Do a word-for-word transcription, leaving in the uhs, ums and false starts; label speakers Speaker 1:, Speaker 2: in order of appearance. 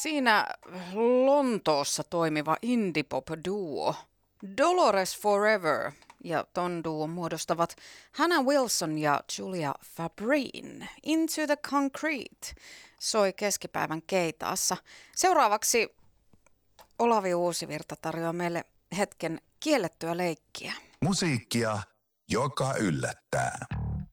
Speaker 1: Siinä Lontoossa toimiva indie-pop-duo Dolores Forever ja ton duon muodostavat Hannah Wilson ja Julia Fabrin. Into the Concrete soi keskipäivän Keitaassa. Seuraavaksi Olavi Uusivirta tarjoaa meille hetken kiellettyä leikkiä.
Speaker 2: Musiikkia, joka yllättää.